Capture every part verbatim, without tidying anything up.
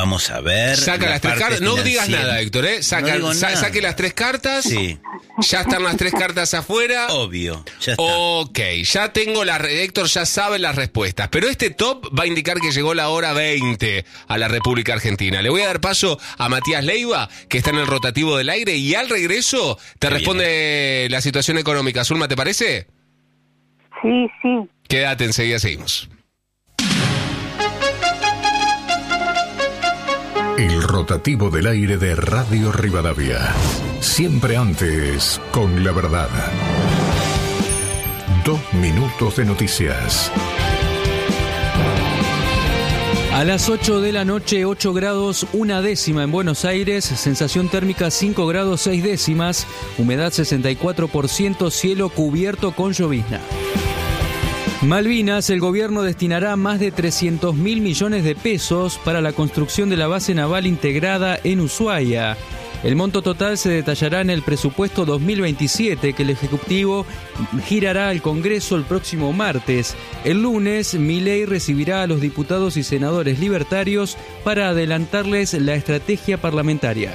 Vamos a ver. Saca las tres cartas. No digas nada, Héctor, ¿eh? Saca, no sa- nada. Saque las tres cartas. Sí. Ya están las tres cartas afuera. Obvio. Ya está. Ok, ya tengo la... Héctor ya sabe las respuestas. Pero este top va a indicar que llegó la hora veinte a la República Argentina. Le voy a dar paso a Matías Leiva, que está en el rotativo del aire, y al regreso te Qué responde bien. La situación económica. Zulma, ¿te parece? Sí, sí. Quédate, enseguida seguimos. El rotativo del aire de Radio Rivadavia. Siempre antes, con la verdad. Dos minutos de noticias. A las ocho de la noche, ocho grados, una décima en Buenos Aires, sensación térmica cinco grados, seis décimas, humedad sesenta y cuatro por ciento, cielo cubierto con llovizna. Malvinas, el gobierno destinará más de trescientos mil millones de pesos para la construcción de la base naval integrada en Ushuaia. El monto total se detallará en el presupuesto dos mil veintisiete que el Ejecutivo girará al Congreso el próximo martes. El lunes, Milei recibirá a los diputados y senadores libertarios para adelantarles la estrategia parlamentaria.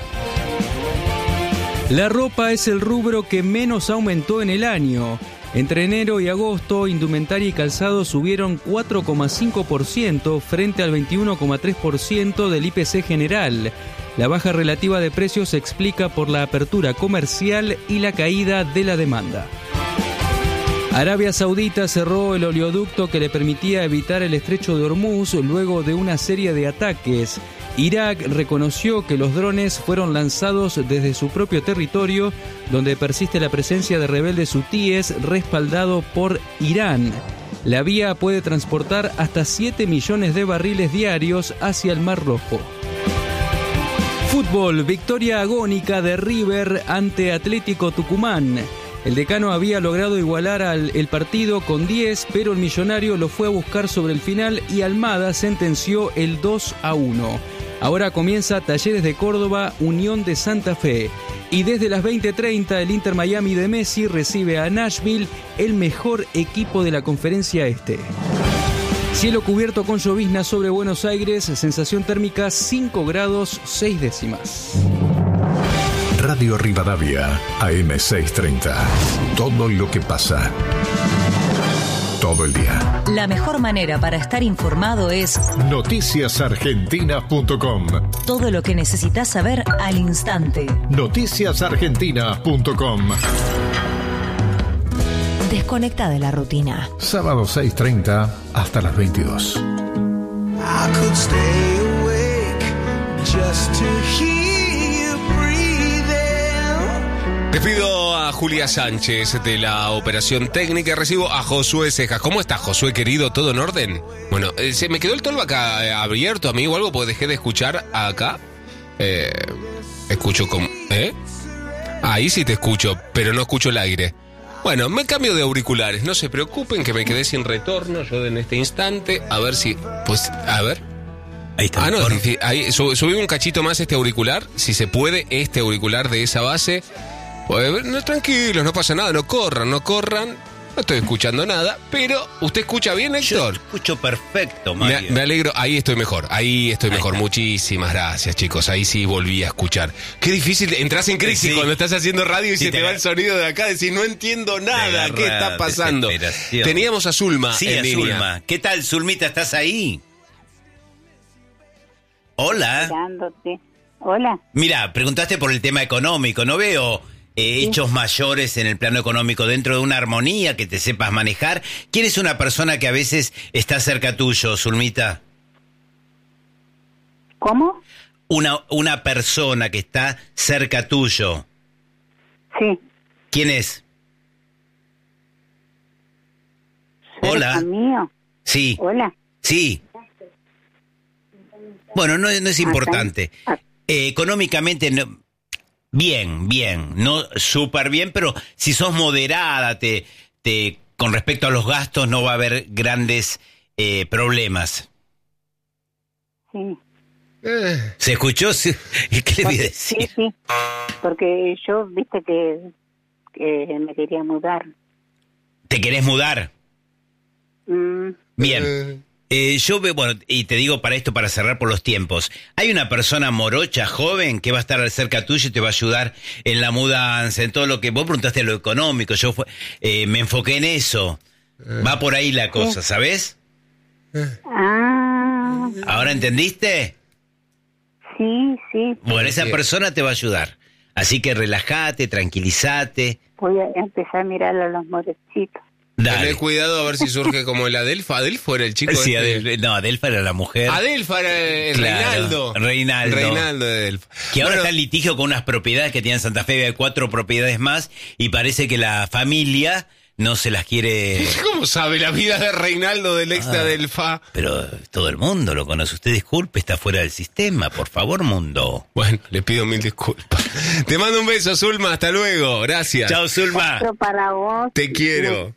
La ropa es el rubro que menos aumentó en el año. Entre enero y agosto, indumentaria y calzado subieron cuatro coma cinco por ciento frente al veintiuno coma tres por ciento del I P C general. La baja relativa de precios se explica por la apertura comercial y la caída de la demanda. Arabia Saudita cerró el oleoducto que le permitía evitar el estrecho de Hormuz luego de una serie de ataques. Irak reconoció que los drones fueron lanzados desde su propio territorio, donde persiste la presencia de rebeldes hutíes respaldado por Irán. La vía puede transportar hasta siete millones de barriles diarios hacia el Mar Rojo. Fútbol, victoria agónica de River ante Atlético Tucumán. El decano había logrado igualar al, el partido con diez, pero el millonario lo fue a buscar sobre el final y Almada sentenció el dos a uno. Ahora comienza Talleres de Córdoba, Unión de Santa Fe. Y desde las veinte treinta el Inter Miami de Messi recibe a Nashville, el mejor equipo de la Conferencia Este. Cielo cubierto con llovizna sobre Buenos Aires, sensación térmica cinco grados, seis décimas. Radio Rivadavia, A M seiscientos treinta. Todo lo que pasa. Todo el día. La mejor manera para estar informado es noticias argentinas punto com. Todo lo que necesitas saber al instante. noticias argentinas punto com. Desconecta de la rutina. Sábado seis treinta hasta las veintidós. I could stay awake just to hear you breathing. Despido a Julia Sánchez de la operación técnica y recibo a Josué Cejas. ¿Cómo estás, Josué, querido? ¿Todo en orden? Bueno, eh, se me quedó el tolva acá eh, abierto, amigo, algo, porque dejé de escuchar acá. Eh, escucho como... ¿Eh? Ahí sí te escucho, pero no escucho el aire. Bueno, me cambio de auriculares. No se preocupen que me quedé sin retorno yo en este instante. A ver si... Pues, a ver... Ahí está. Ah, no, ahí, sub, subí un cachito más este auricular, si se puede, este auricular de esa base. Pues, no, tranquilos, no pasa nada, no corran, no corran. No estoy escuchando nada, pero ¿usted escucha bien, Héctor? Yo escucho perfecto, Mario. Me, me alegro, ahí estoy mejor, ahí estoy mejor. Ahí Muchísimas gracias, chicos, ahí sí volví a escuchar. Qué difícil, entras en crisis sí. Cuando estás haciendo radio y sí, se te, te va el sonido de acá, decir, no entiendo nada, ¿qué está pasando? Teníamos a Zulma sí, en a línea. Zulma. ¿Qué tal, Zulmita? ¿Estás ahí? Hola. Mirándote. Hola. Mira, preguntaste por el tema económico. No veo eh, hechos sí. mayores en el plano económico dentro de una armonía que te sepas manejar. ¿Quién es una persona que a veces está cerca tuyo, Zulmita? ¿Cómo? Una, una persona que está cerca tuyo. Sí. ¿Quién es? ¿Cerca Hola. mío? Sí. Hola. Sí. Bueno, no, no es importante. Eh, económicamente, no, bien, bien, no súper bien, pero si sos moderada, te, te, con respecto a los gastos, no va a haber grandes eh, problemas. Sí. ¿Se escuchó? ¿Qué le voy a decir? Sí, sí, porque yo, viste que, que me quería mudar. ¿Te querés mudar? Mm. Bien. Eh, yo veo, bueno, y te digo para esto, para cerrar por los tiempos, hay una persona morocha, joven, que va a estar cerca tuyo y te va a ayudar en la mudanza, en todo lo que... Vos preguntaste lo económico, yo fue, eh, me enfoqué en eso. Va por ahí la cosa, ¿sabes? Ah, ¿Ahora entendiste? sí, sí. Bueno, esa persona te va a ayudar. Así que relájate, tranquilízate. Voy a empezar a mirar a los morecitos. Dale. Tené cuidado a ver si surge como el Adelfa. ¿Adelfo era el chico? Sí, este? Adel- no, Adelfa era la mujer. Adelfa era el Claro, Reinaldo. Reinaldo. Reinaldo de Adelfa. Que ahora Bueno, está en litigio con unas propiedades que tiene en Santa Fe, hay cuatro propiedades más, y parece que la familia no se las quiere... ¿Cómo sabe la vida de Reinaldo del ex de Ah. Adelfa? Pero todo el mundo lo conoce. Usted disculpe, está fuera del sistema, por favor, mundo. Bueno, le pido mil disculpas. Te mando un beso, Zulma. Hasta luego. Gracias. Chao, Zulma. Otro para vos. Te quiero.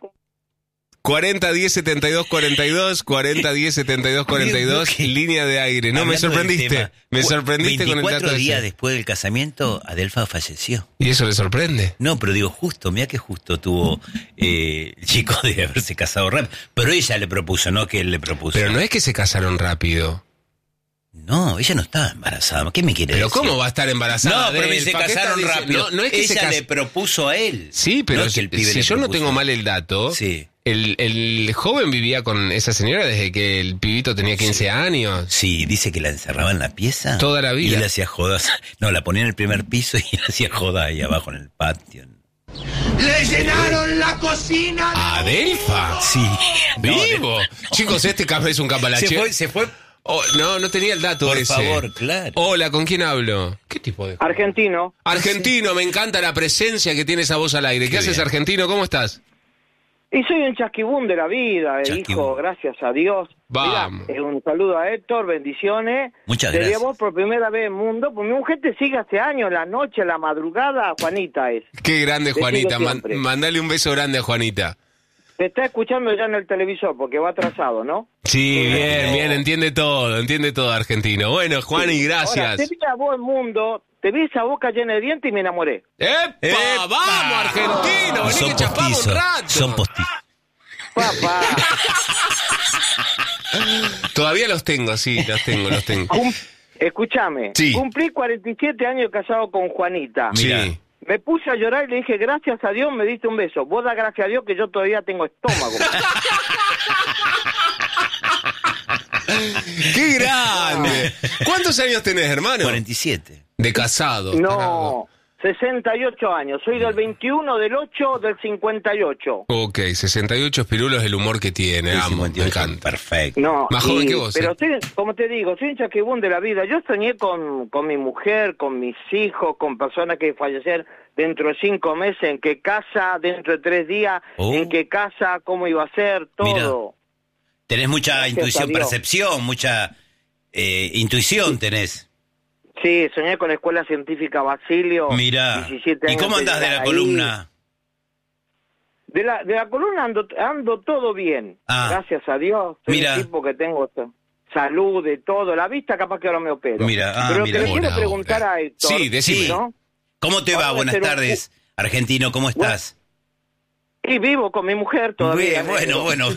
cuarenta diez setenta y dos cuarenta y dos, cuarenta diez setenta y dos cuarenta y dos, ¿Qué? línea de aire. No, me Hablando del sorprendiste. tema, Me sorprendiste con el dato veinticuatro ese. días después del casamiento, Adelfa falleció. ¿Y eso le sorprende? No, pero digo, justo, mira que justo tuvo eh, el chico de haberse casado rápido. Pero ella le propuso, no que él le propuso. Pero no es que se casaron rápido. No, ella no estaba embarazada. ¿Qué me quiere ¿Pero decir? cómo va a estar embarazada? No, pero Adelfa? se ¿Qué casaron estás diciendo? rápido. No, no es que ella se cas- le propuso a él. Sí, pero No es que el pibe si le yo no propuso. tengo mal el dato, Sí. el, el joven vivía con esa señora desde que el pibito tenía quince años. Sí, dice que la encerraba en la pieza. Toda la vida. Y él hacía jodas. No, la ponía en el primer piso y él hacía jodas ahí abajo en el patio. Le llenaron la cocina. ¿Adelfa? Sí. ¡Vivo! Chicos, este café es un cambalache. Se fue, se fue. Oh, no, no tenía el dato Por ese. favor, claro. Hola, ¿con quién hablo? ¿Qué tipo de...? Argentino. Argentino, me encanta la presencia que tiene esa voz al aire. ¿Qué, Qué haces, bien. Argentino? ¿Cómo estás? Y soy un chasquibún de la vida, eh, Chasquibún. hijo, gracias a Dios. Vamos. Mirá, eh, un saludo a Héctor, bendiciones. Muchas Te gracias. vos por primera vez en mundo, pues mi mujer te sigue hace años, la noche, la madrugada, Juanita es. Qué grande, Te Juanita. sigo Man- siempre. mandale un beso grande a Juanita. Te está escuchando ya en el televisor porque va atrasado, ¿no? Sí, bien, bien, entiende todo, entiende todo, Argentino. Bueno, Juani, Ahora, gracias. te vi a vos en mundo, te vi esa boca llena de dientes y me enamoré. ¡Epa! ¡Epa! ¡Vamos, Argentino! Vení Son que chapamos un postizos. rato. Son postizos. Papá. Todavía los tengo, sí, los tengo, los tengo. Cum- Escúchame, Sí. cumplí cuarenta y siete años casado con Juanita. Mira. Sí. Me puse a llorar y le dije, gracias a Dios me diste un beso. Vos da gracias a Dios que yo todavía tengo estómago. ¡Qué grande! ¿Cuántos años tenés, hermano? cuarenta y siete. De casado. No, sesenta y ocho años. Soy del veintiuno, del ocho, del cincuenta y ocho. Ok, sesenta y ocho pirulos, el humor que tiene, El amo, me cincuenta y ocho, encanta. Perfecto. No, Más joven que vos, Pero ¿eh? soy, como te digo, soy un chasquibún de la vida. Yo soñé con, con mi mujer, con mis hijos, con personas que fallecieron dentro de cinco meses, en qué casa, dentro de tres días, Oh. en qué casa, cómo iba a ser, todo. Tenés mucha Gracias intuición, a Dios. percepción, mucha eh, intuición tenés. Sí, soñé con la Escuela Científica Basilio. Mirá. diecisiete ¿Y años cómo andás de la llegar ahí. columna? De la, de la columna ando, ando todo bien, Ah. gracias a Dios. Soy Mira. un tipo que tengo sa- salud, de todo. La vista capaz que ahora me opero. Mira, ah, Pero mira. te le quiero Por preguntar ahora. a Héctor. Sí, decime. ¿no? ¿Cómo te Ahora va? voy a Buenas hacer un- tardes, argentino, ¿cómo estás? Y vivo con mi mujer todavía. Bien, bueno, negro. bueno.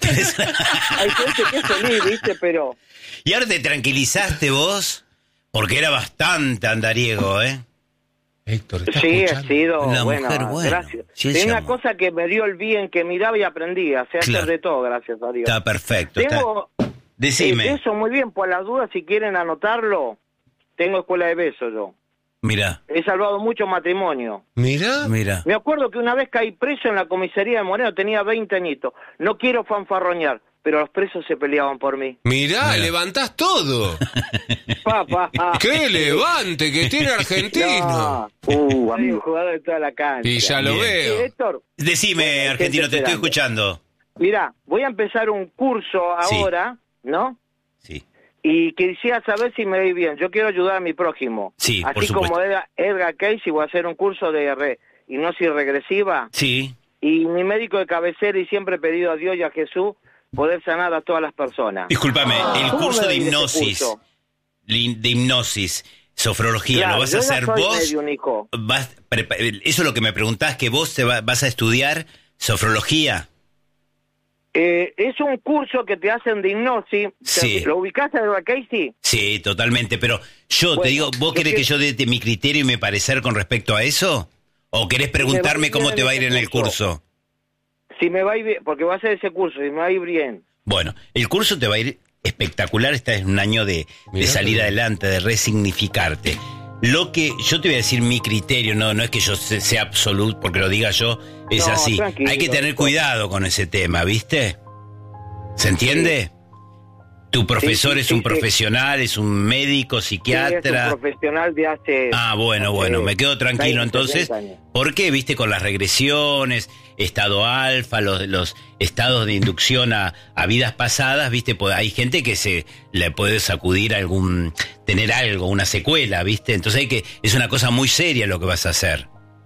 Hay gente que es feliz, ¿viste? Pero ¿Y ahora te tranquilizaste vos? Porque era bastante andariego, ¿eh? Héctor, ¿estás sí, he escuchando? sido, La bueno, mujer, bueno. gracias. Sí, él Tenía una llamó. cosa que me dio el bien, que miraba y aprendía. Sé hacer Claro. de todo, gracias a Dios. Está perfecto. está- Tengo... Decime. Eh, eso muy bien, por las dudas, si quieren anotarlo, tengo escuela de besos yo. Mira, He salvado mucho matrimonio. Mira. mira. Me acuerdo que una vez caí preso en la comisaría de Moreno, tenía veinte añitos. No quiero fanfarroñar, pero los presos se peleaban por mí. Mirá, Mira. levantás todo. Papá. ¡Qué levante que tiene Argentino! No. Uh, amigo jugador de toda la cancha. Y ya lo Bien. Sí, veo. Héctor, Decime, Bueno, argentino, te estoy esperando. escuchando. mirá, voy a empezar un curso Sí. ahora, ¿no? Sí. Y quisiera saber si me doy bien. Yo quiero ayudar a mi prójimo. Sí, Así por supuesto. como Edgar, Edgar Cayce, voy a hacer un curso de re- hipnosis regresiva. Sí. Y mi médico de cabecera, y siempre he pedido a Dios y a Jesús poder sanar a todas las personnas. Discúlpame, el ¿Cómo curso me de doy ese hipnosis, curso? li- de hipnosis, sofrología, Claro, ¿lo vas yo a ya hacer soy vos? medio un hijo. Vas, prepa- eso es lo que me preguntás, que vos te va- vas a estudiar sofrología. Eh, es un curso que te hacen de hipnosis. Sí. ¿Lo ubicás a Casey? Sí, totalmente, pero yo Bueno, te digo, ¿vos querés que quiero- yo dé mi criterio y mi parecer con respecto a eso? ¿O querés preguntarme ir cómo bien te va a ir ese en el curso? Si me va a ir bien, porque va a hacer ese curso y me va a ir bien. Bueno, el curso te va a ir espectacular, este es un año de, de Mirá. salir adelante, de resignificarte. Lo que yo te voy a decir mi criterio, no, no es que yo se- sea absoluto, porque lo diga yo, es No, así. tranquilo, Hay que tener doctor. cuidado con ese tema, ¿viste? ¿Se entiende? Tu profesor sí, es sí, un sí. profesional, es un médico, Sí, psiquiatra. es un profesional de hace... Ah, bueno, hace bueno, me quedo tranquilo veinte, entonces. treinta años. ¿Por qué? Viste, con las regresiones, estado alfa, los, los estados de inducción a, a vidas pasadas, viste, pues hay gente que se le puede sacudir algún, tener algo, una secuela, viste. Entonces hay que, es una cosa muy seria lo que vas a hacer.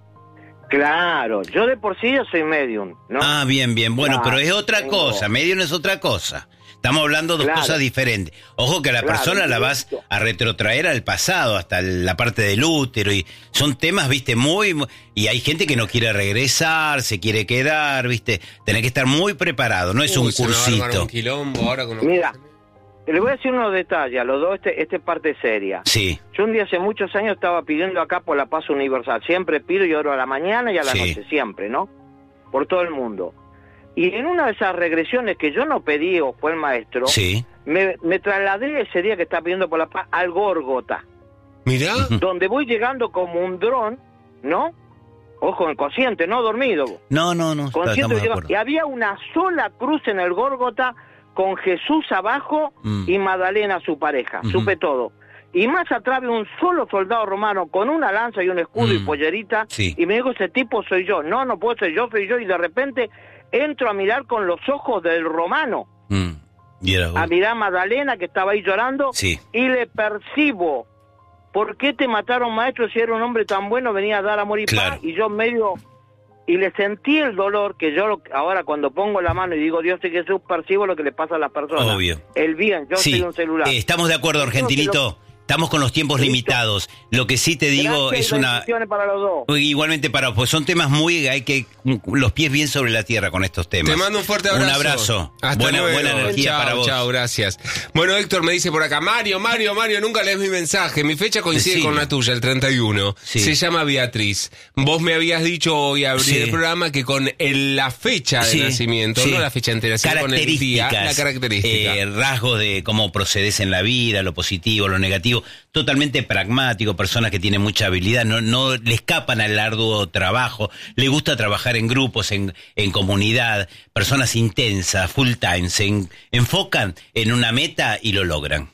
Claro, yo de por sí yo soy medium, ¿no? Ah, bien, bien. Bueno, Claro, pero es otra tengo- cosa, medio no es otra cosa. Estamos hablando de dos Claro. cosas diferentes. Ojo que a la Claro, persona la vas listo. a retrotraer al pasado, hasta la parte del útero, y son temas, viste, muy... muy- y hay gente que no quiere regresar, se quiere quedar, viste. Tenés que estar muy preparado, no es un Uy, se me va a armar cursito. un quilombo ahora con los- Mira, le voy a decir unos detalles, a los dos, este, este es parte seria. Sí, Yo un día hace muchos años estaba pidiendo acá por la paz universal. Siempre pido y oro a la mañana y a la Sí. noche, siempre, ¿no? Por todo el mundo. Y en una de esas regresiones que yo no pedí o fue el maestro, sí. me, me trasladé ese día que estaba pidiendo por la paz al Górgota, Mirá. donde voy llegando como un dron, ¿no? Ojo, inconsciente, no dormido. No, no, no, Consciente, estamos de llegando. acuerdo. Y había una sola cruz en el Górgota con Jesús abajo Mm. y Magdalena su pareja, Ujú. supe todo. Y más atrás había un solo soldado romano con una lanza y un escudo y Mm. pollerita, Sí. y me dijo, ese tipo soy yo. No, no puedo ser yo, soy yo, y de repente entro a mirar con los ojos del romano, Mm. Y era vos. a mirar a Magdalena que estaba ahí llorando, Sí. y le percibo, ¿por qué te mataron, maestro, si era un hombre tan bueno, venía a dar amor y Claro. paz? Y yo medio... Y le sentí el dolor que yo lo- ahora cuando pongo la mano y digo Dios y Jesús, percibo lo que le pasa a las personas. Obvio. El bien, yo Sí, soy un celular. eh, estamos de acuerdo, Entonces, Argentinito. Estamos con los tiempos Listo. limitados. Lo que sí te digo Gracias es y una... bendiciones para los dos. Igualmente para pues son temas muy... Hay que... Los pies bien sobre la tierra con estos temas. Te mando un fuerte abrazo. Un abrazo. Hasta buena, luego. buena energía Chao, para vos. Chao, gracias. Bueno, Héctor me dice por acá, Mario, Mario, Mario, nunca lees mi mensaje. Mi fecha coincide Decime. con la tuya, el treinta y uno. Sí. Se llama Beatriz. Vos me habías dicho hoy abrir Sí. el programa que con el- la fecha de Sí, nacimiento, sí. no la fecha entera, sino con el día, la característica. eh, rasgos de cómo procedes en la vida, lo positivo, lo negativo, totalmente pragmático, personas que tienen mucha habilidad, no, no le escapan al arduo trabajo, le gusta trabajar en grupos, en, en comunidad, personas intensas, full time, se en- enfocan en una meta y lo logran.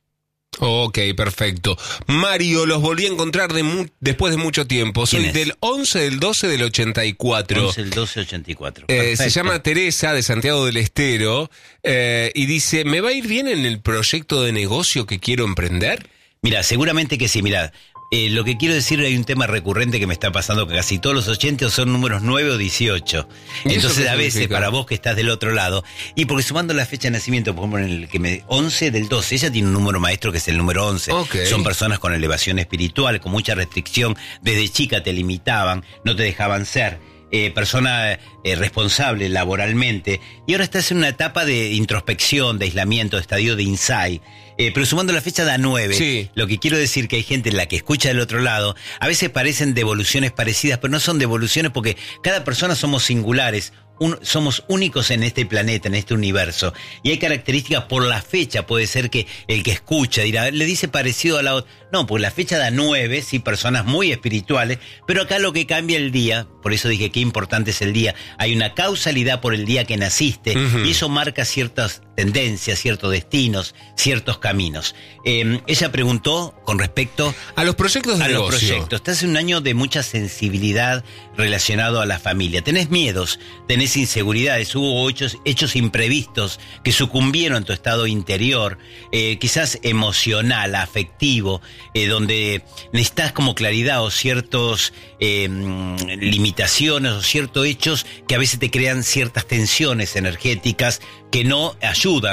Ok, perfecto. Mario, los volví a encontrar de mu- después de mucho tiempo. Soy ¿Quién es? del once del doce del ochenta y cuatro. once, el doce, ochenta y cuatro. Eh, se Perfecto. llama Teresa de Santiago del Estero eh, y dice, ¿me va a ir bien en el proyecto de negocio que quiero emprender? Mira, seguramente que sí, mira. Eh, lo que quiero decir, hay un tema recurrente que me está pasando, que casi todos los oyentes son números nueve o dieciocho. ¿Y eso Entonces qué a veces, significa? para vos que estás del otro lado, y porque sumando la fecha de nacimiento, por ejemplo, en el que me, once del doce, ella tiene un número maestro que es el número once. Ok. Son personas con elevación espiritual, con mucha restricción, desde chica te limitaban, no te dejaban ser. Eh, persona eh, responsable laboralmente, y ahora estás en una etapa de introspección, de aislamiento, de estadio de insight. Eh, pero sumando la fecha da nueve. Sí. Lo que quiero decir que hay gente en la que escucha del otro lado, a veces parecen devoluciones parecidas, pero no son devoluciones porque cada persona somos singulares. Un, somos únicos en este planeta, en este universo. Y hay características por la fecha. Puede ser que el que escucha dirá, le dice parecido a la otra. No, pues la fecha da nueve, sí, personas muy espirituales. Pero acá lo que cambia el día, por eso dije qué importante es el día. Hay una causalidad por el día que naciste. Ujú. Y eso marca ciertas tendencias, ciertos destinos, ciertos caminos. Eh, ella preguntó con respecto A los proyectos de a los negocio. proyectos. Estás en un año de mucha sensibilidad relacionado a la familia. Tenés miedos, tenés inseguridades, hubo hechos, hechos imprevistos que sucumbieron en tu estado interior, eh, quizás emocional, afectivo, eh, donde necesitas como claridad o ciertos eh, limitaciones o ciertos hechos que a veces te crean ciertas tensiones energéticas que no ayudan.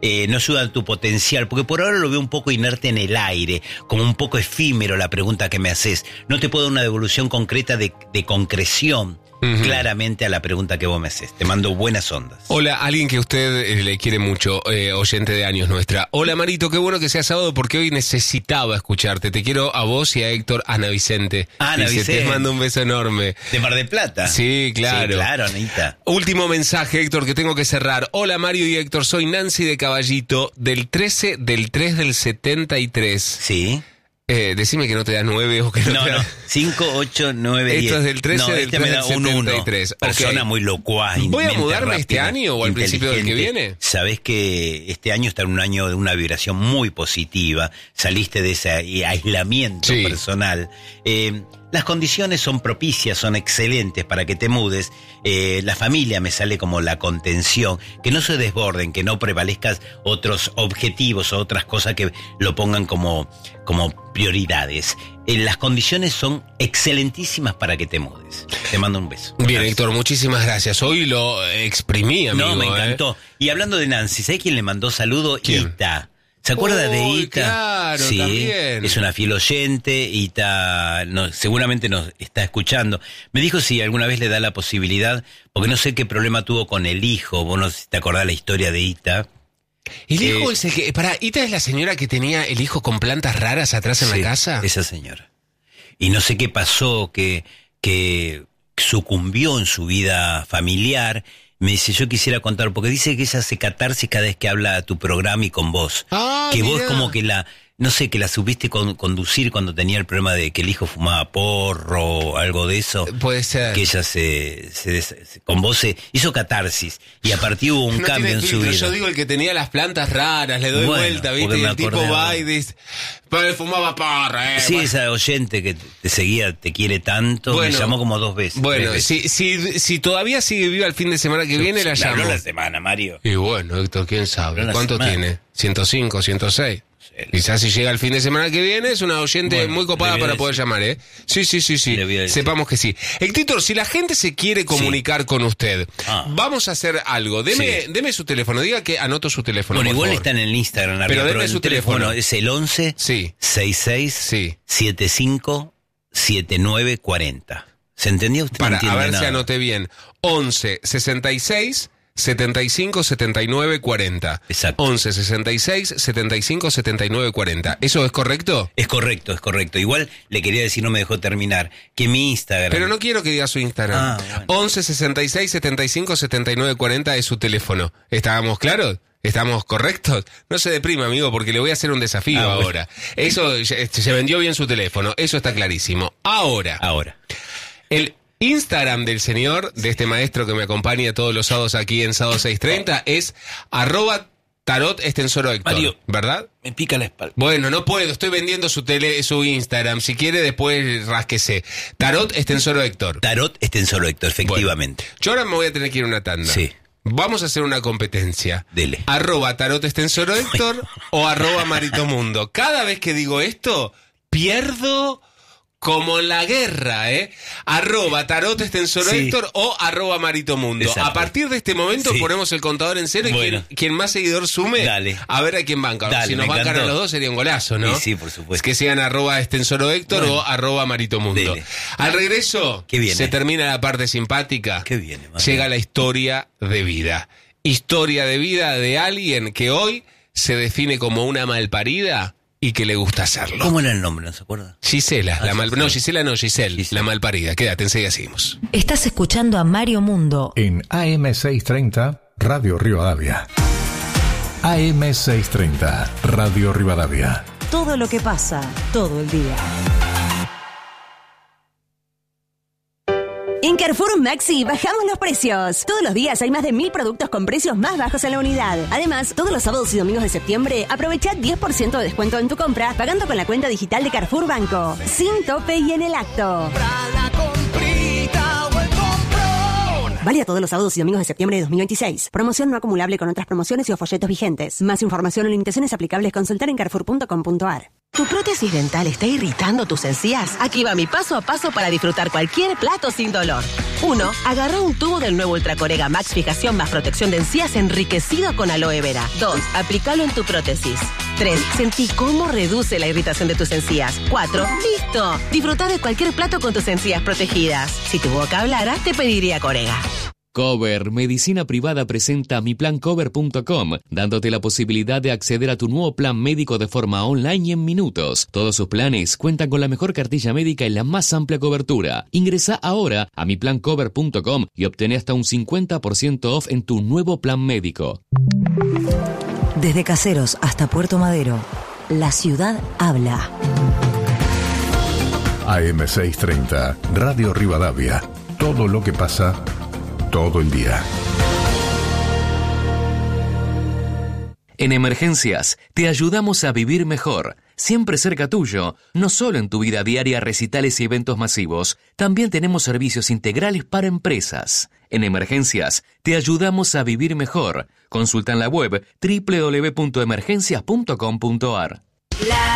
eh, no ayuda a tu potencial, porque por ahora lo veo un poco inerte en el aire, como un poco efímero la pregunta que me haces. No te puedo dar una devolución concreta de, de concreción. Uh-huh. Claramente a la pregunta que vos me haces. Te mando buenas ondas. Hola, alguien que usted eh, le quiere mucho, eh, oyente de años nuestra. Hola, Marito, qué bueno que sea sábado porque hoy necesitaba escucharte. Te quiero a vos y a Héctor, Ana Vicente. Ana Dice, Vicente. Te mando un beso enorme. ¿De Mar del Plata? Sí, claro. Sí, claro, Anita. Último mensaje, Héctor, que tengo que cerrar. Hola, Mario y Héctor, soy Nancy de Caballito, del trece del tres del setenta y tres. Sí. Eh, decime que no te da nueve o que no, no te da... No, cinco, ocho, nueve, diez. Esto es del trece no, del este tres me da del un setenta y tres. uno. Persona Okay. muy locuaz. ¿Voy a mudarme rápida, este año o al principio del que viene? Sabés que este año está en un año de una vibración muy positiva. Saliste de ese aislamiento sí. personal. Eh, Las condiciones son propicias, son excelentes para que te mudes. Eh, la familia me sale como la contención, que no se desborden, que no prevalezcan otros objetivos o otras cosas que lo pongan como, como prioridades. Eh, las condiciones son excelentísimas para que te mudes. Te mando un beso. Bien, gracias. Héctor, muchísimas gracias. Hoy lo exprimí, amigo. No, me encantó. ¿eh? Y hablando de Nancy, ¿sabés quién le mandó saludo? ¿Quién? Ita. ¿Se acuerda oh, de Ita? Claro, sí, también. Es una fiel oyente. Ita no, seguramente nos está escuchando. Me dijo si alguna vez le da la posibilidad, porque no sé qué problema tuvo con el hijo. Vos no sé si te acordás la historia de Ita. ¿El eh, hijo es el que... Pará, ¿Ita es la señora que tenía el hijo con plantas raras atrás en sí, la casa? Esa señora. Y no sé qué pasó, que, que sucumbió en su vida familiar. Me dice, yo quisiera contar, porque dice que ella hace catarsis cada vez que habla a tu programa y con vos. Ah, que mirá. vos como que la, no sé, que la supiste con, conducir cuando tenía el problema de que el hijo fumaba porro o algo de eso. Puede ser. Que ella se, se, se con vos se hizo catarsis y a partir hubo un no cambio tiene en su filtro. vida. Yo digo el que tenía las plantas raras, le doy Bueno, vuelta, ¿viste? porque Y me el tipo acordé va ahora. y dice, pero él fumaba porra, eh. Sí, bueno. esa oyente que te seguía, te quiere tanto, Bueno, me llamó como dos veces. Bueno, tres veces. si, si, si todavía sigue viva el fin de semana que viene, la Claro, llamo. la semana, Mario. Y bueno, Héctor, quién sabe. Pero la ¿Cuánto semana. tiene? ¿ciento cinco, ciento seis? Sí. Quizás si llega el fin de semana que viene es una oyente Bueno, muy copada le voy a para poder decir. llamar, ¿eh? Sí, sí, sí, sí. Le voy a decir. Sepamos que sí. Héctor, si la gente se quiere comunicar con usted, Ah. vamos a hacer algo. Deme, Sí. deme su teléfono. Diga que anoto su teléfono. Bueno, por igual favor. está en el Instagram arriba, Pero deme el su teléfono. es el once Sí. sesenta y seis Sí. setenta y cinco setenta y nueve cuarenta. ¿Se entendió? Usted Para, no a entiende ver si nada. anoté bien. once sesenta y seis setenta y cinco setenta y nueve cuarenta. Exacto. once sesenta y seis setenta y cinco setenta y nueve cuarenta. ¿Eso es correcto? Es correcto, es correcto. Igual le quería decir, no me dejó terminar, que mi Instagram... Pero no quiero que diga su Instagram. Ah, bueno. once sesenta y seis setenta y cinco setenta y nueve cuarenta es su teléfono. ¿Estábamos claros? ¿Estamos correctos? No se deprima, amigo, porque le voy a hacer un desafío Ah, bueno. ahora. Eso, ya- se vendió bien su teléfono, eso está clarísimo. Ahora, Ahora. el Instagram del señor, de este maestro que me acompaña todos los sábados aquí en Sábado seiscientos treinta, es arroba tarot extensoro Héctor, Mario. ¿verdad? Me pica la espalda. Bueno, no puedo, estoy vendiendo su tele, su Instagram. Si quiere, después rásquese. Tarot extensoro Héctor. Tarot extensor Héctor, efectivamente. Yo ahora me voy a tener que ir a una tanda. Sí. Vamos a hacer una competencia. Dele. Arroba tarot extensoro Héctor o arroba maritomundo. Cada vez que digo esto, pierdo como en la guerra, ¿eh? Arroba tarot extensoro Sí. Héctor o arroba maritomundo. Exacto. A partir de este momento Sí. ponemos el contador en cero y Bueno. quien, quien más seguidor sume, Dale. a ver a quién banca. Dale, si nos me bancan a encantó. los dos sería un golazo, ¿no? Y sí, por supuesto. Es que sean arroba extensoro Héctor Bueno. o arroba maritomundo. Dele. Al regreso, ¿Qué viene? se termina la parte simpática. ¿Qué viene, Mario? Llega la historia de vida. Historia de vida de alguien que hoy se define como una malparida y que le gusta hacerlo. ¿Cómo era el nombre? ¿No se acuerda? Gisela, Ah, la mal... Gisela. no, Gisela no, Giselle, Gisela. la malparida. Quédate, enseguida seguimos. Estás escuchando a Mario Mundo. En A M seiscientos treinta, Radio Rivadavia. A M seiscientos treinta, Radio Rivadavia. Todo lo que pasa, todo el día. En Carrefour Maxi bajamos los precios. Todos los días hay más de mil productos con precios más bajos en la unidad. Además, todos los sábados y domingos de septiembre, aprovecha diez por ciento de descuento en tu compra pagando con la cuenta digital de Carrefour Banco. Sin tope y en el acto. Válida todos los sábados y domingos de septiembre de dos mil veintiséis. Promoción no acumulable con otras promociones y o folletos vigentes. Más información o limitaciones aplicables consultar en carrefour punto com punto a r. ¿Tu prótesis dental está irritando tus encías? Aquí va mi paso a paso para disfrutar cualquier plato sin dolor. uno. Agarra un tubo del nuevo Ultracorega Max Fijación más protección de encías enriquecido con aloe vera. dos. Aplícalo en tu prótesis. tres. Sentí cómo reduce la irritación de tus encías. cuatro. ¡Listo! Disfruta de cualquier plato con tus encías protegidas. Si tu boca hablara, te pediría Corega. Cover Medicina Privada presenta mi plan cover punto com, dándote la posibilidad de acceder a tu nuevo plan médico de forma online y en minutos. Todos sus planes cuentan con la mejor cartilla médica y la más amplia cobertura. Ingresa ahora a mi plan cover punto com y obtén hasta un cincuenta por ciento off en tu nuevo plan médico. Desde Caseros hasta Puerto Madero, la ciudad habla. A M seiscientos treinta, Radio Rivadavia. Todo lo que pasa todo el día. En Emergencias, te ayudamos a vivir mejor, siempre cerca tuyo, no solo en tu vida diaria, recitales y eventos masivos, también tenemos servicios integrales para empresas. En Emergencias, te ayudamos a vivir mejor. Consulta en la web doble u doble u doble u punto emergencias punto com punto a r. La